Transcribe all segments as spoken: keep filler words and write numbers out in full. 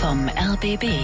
vom R B B.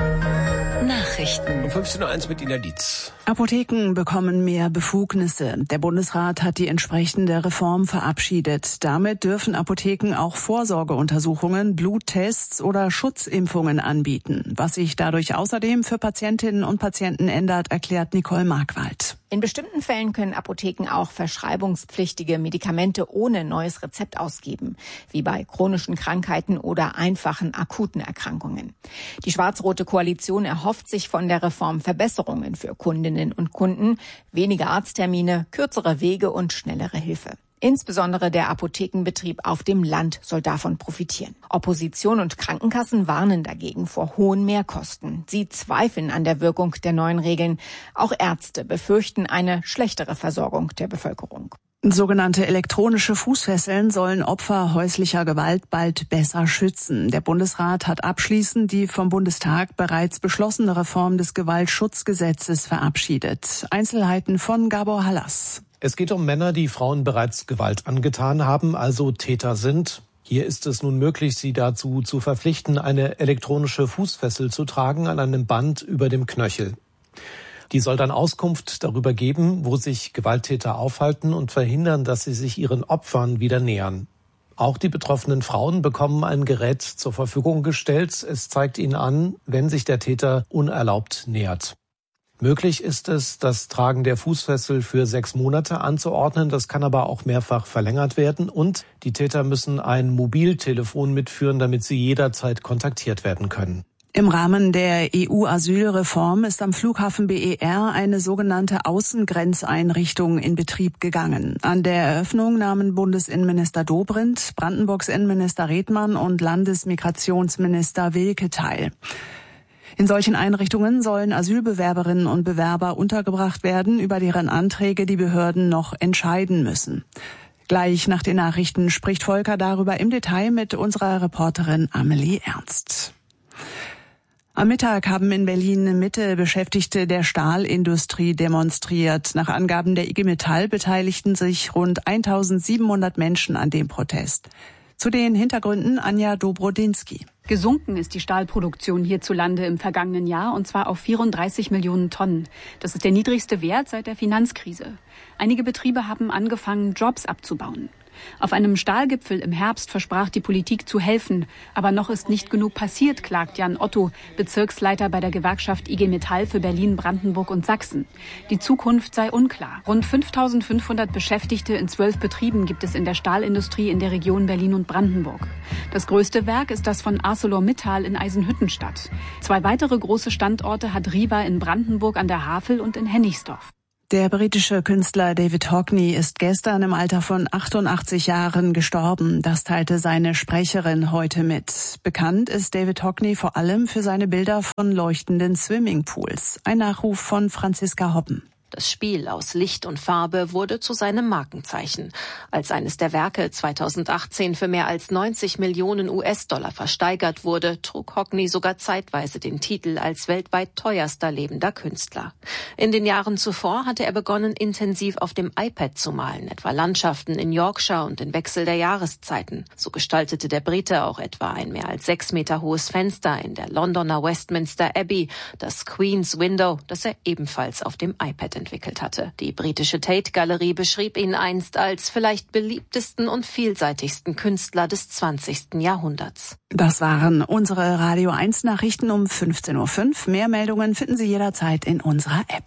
Nachrichten. Um fünfzehn Uhr eins mit Ina Dietz. Apotheken bekommen mehr Befugnisse. Der Bundesrat hat die entsprechende Reform verabschiedet. Damit dürfen Apotheken auch Vorsorgeuntersuchungen, Bluttests oder Schutzimpfungen anbieten. Was sich dadurch außerdem für Patientinnen und Patienten ändert, erklärt Nicole Markwald. In bestimmten Fällen können Apotheken auch verschreibungspflichtige Medikamente ohne neues Rezept ausgeben, wie bei chronischen Krankheiten oder einfachen akuten Erkrankungen. Die schwarz-rote Koalition erhofft sich von der Reform Verbesserungen für Kundinnen und Kunden, weniger Arzttermine, kürzere Wege und schnellere Hilfe. Insbesondere der Apothekenbetrieb auf dem Land soll davon profitieren. Opposition und Krankenkassen warnen dagegen vor hohen Mehrkosten. Sie zweifeln an der Wirkung der neuen Regeln. Auch Ärzte befürchten eine schlechtere Versorgung der Bevölkerung. Sogenannte elektronische Fußfesseln sollen Opfer häuslicher Gewalt bald besser schützen. Der Bundesrat hat abschließend die vom Bundestag bereits beschlossene Reform des Gewaltschutzgesetzes verabschiedet. Einzelheiten von Gabor Hallas. Es geht um Männer, die Frauen bereits Gewalt angetan haben, also Täter sind. Hier ist es nun möglich, sie dazu zu verpflichten, eine elektronische Fußfessel zu tragen an einem Band über dem Knöchel. Die soll dann Auskunft darüber geben, wo sich Gewalttäter aufhalten und verhindern, dass sie sich ihren Opfern wieder nähern. Auch die betroffenen Frauen bekommen ein Gerät zur Verfügung gestellt. Es zeigt ihnen an, wenn sich der Täter unerlaubt nähert. Möglich ist es, das Tragen der Fußfessel für sechs Monate anzuordnen. Das kann aber auch mehrfach verlängert werden. Und die Täter müssen ein Mobiltelefon mitführen, damit sie jederzeit kontaktiert werden können. Im Rahmen der E U-Asylreform ist am Flughafen B E R eine sogenannte Außengrenzeinrichtung in Betrieb gegangen. An der Eröffnung nahmen Bundesinnenminister Dobrindt, Brandenburgs Innenminister Redmann und Landesmigrationsminister Wilke teil. In solchen Einrichtungen sollen Asylbewerberinnen und Bewerber untergebracht werden, über deren Anträge die Behörden noch entscheiden müssen. Gleich nach den Nachrichten spricht Volker darüber im Detail mit unserer Reporterin Amelie Ernst. Am Mittag haben in Berlin-Mitte Beschäftigte der Stahlindustrie demonstriert. Nach Angaben der I G Metall beteiligten sich rund eintausendsiebenhundert Menschen an dem Protest. Zu den Hintergründen Anja Dobrodinsky. Gesunken ist die Stahlproduktion hierzulande im vergangenen Jahr, und zwar auf vierunddreißig Millionen Tonnen. Das ist der niedrigste Wert seit der Finanzkrise. Einige Betriebe haben angefangen, Jobs abzubauen. Auf einem Stahlgipfel im Herbst versprach die Politik zu helfen. Aber noch ist nicht genug passiert, klagt Jan Otto, Bezirksleiter bei der Gewerkschaft I G Metall für Berlin, Brandenburg und Sachsen. Die Zukunft sei unklar. Rund fünftausendfünfhundert Beschäftigte in zwölf Betrieben gibt es in der Stahlindustrie in der Region Berlin und Brandenburg. Das größte Werk ist das von ArcelorMittal in Eisenhüttenstadt. Zwei weitere große Standorte hat Riva in Brandenburg an der Havel und in Hennigsdorf. Der britische Künstler David Hockney ist gestern im Alter von achtundachtzig Jahren gestorben. Das teilte seine Sprecherin heute mit. Bekannt ist David Hockney vor allem für seine Bilder von leuchtenden Swimmingpools. Ein Nachruf von Franziska Hoppen. Das Spiel aus Licht und Farbe wurde zu seinem Markenzeichen. Als eines der Werke zweitausendachtzehn für mehr als neunzig Millionen U S-Dollar versteigert wurde, trug Hockney sogar zeitweise den Titel als weltweit teuerster lebender Künstler. In den Jahren zuvor hatte er begonnen, intensiv auf dem iPad zu malen, etwa Landschaften in Yorkshire und den Wechsel der Jahreszeiten. So gestaltete der Brite auch etwa ein mehr als sechs Meter hohes Fenster in der Londoner Westminster Abbey, das Queen's Window, das er ebenfalls auf dem iPad entwickelt hatte. Die britische Tate-Galerie beschrieb ihn einst als vielleicht beliebtesten und vielseitigsten Künstler des zwanzigsten Jahrhunderts. Das waren unsere Radio eins Nachrichten um fünfzehn Uhr fünf. Mehr Meldungen finden Sie jederzeit in unserer App.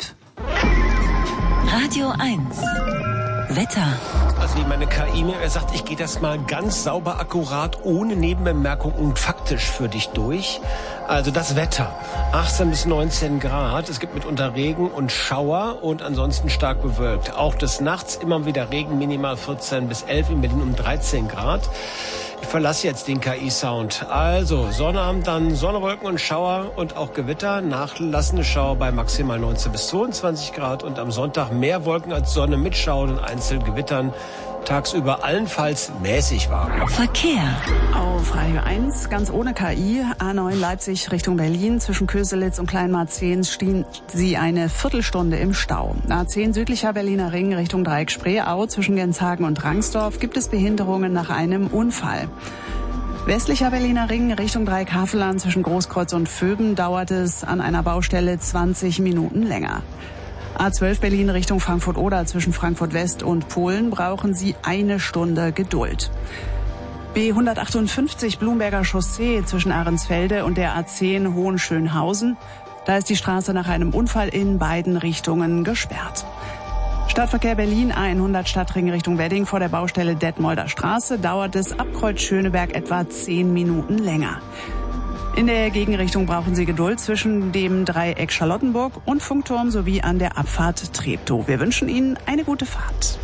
Radio eins. Wetter. Also wie meine K I mir sagt, ich gehe das mal ganz sauber, akkurat, ohne Nebenbemerkungen und faktisch für dich durch. Also das Wetter, achtzehn bis neunzehn Grad, es gibt mitunter Regen und Schauer und ansonsten stark bewölkt. Auch des Nachts immer wieder Regen, minimal vierzehn bis elf, in Berlin um dreizehn Grad. Ich verlasse jetzt den K I-Sound. Also, Sonnabend dann Sonne, Wolken und Schauer und auch Gewitter. Nachlassende Schauer bei maximal neunzehn bis zweiundzwanzig Grad. Und am Sonntag mehr Wolken als Sonne mit Schauern und einzelnen Gewittern. Tagsüber allenfalls mäßig warm. Verkehr. Auf Radio eins, ganz ohne K I, A neun Leipzig Richtung Berlin. Zwischen Köselitz und Kleinmarzehn stehen Sie eine Viertelstunde im Stau. A zehn südlicher Berliner Ring Richtung Dreieck Spreeau. Zwischen Genshagen und Rangsdorf gibt es Behinderungen nach einem Unfall. Westlicher Berliner Ring Richtung Dreieckhavelan zwischen Großkreuz und Vöben dauert es an einer Baustelle zwanzig Minuten länger. A zwölf Berlin Richtung Frankfurt-Oder zwischen Frankfurt West und Polen brauchen Sie eine Stunde Geduld. B hundertachtundfünfzig Blumberger Chaussee zwischen Ahrensfelde und der A zehn Hohenschönhausen. Da ist die Straße nach einem Unfall in beiden Richtungen gesperrt. Stadtverkehr Berlin A hundert Stadtring Richtung Wedding vor der Baustelle Detmolder Straße dauert es ab Kreuz Schöneberg etwa zehn Minuten länger. In der Gegenrichtung brauchen Sie Geduld zwischen dem Dreieck Charlottenburg und Funkturm sowie an der Abfahrt Treptow. Wir wünschen Ihnen eine gute Fahrt.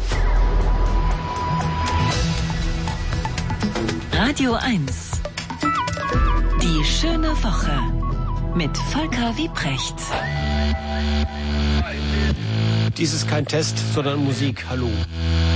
Radio eins. Die schöne Woche mit Volker Wiebrecht. Dies ist kein Test, sondern Musik. Hallo.